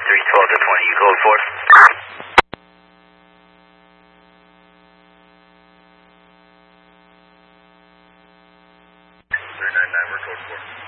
312 to 20, you code 4. 399, we're code 4.